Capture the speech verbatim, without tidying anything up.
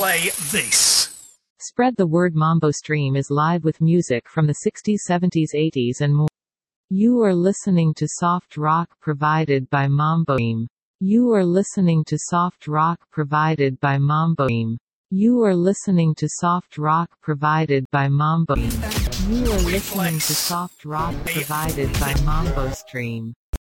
play this. Spread the Word Mambo Stream is live with music from the sixties, seventies, eighties and more. You are listening to soft rock provided by Mambo Stream. You are listening to soft rock provided by Mambo Stream. You are listening to soft rock provided by Mambo Stream. You are listening to soft rock provided by Mambo Stream.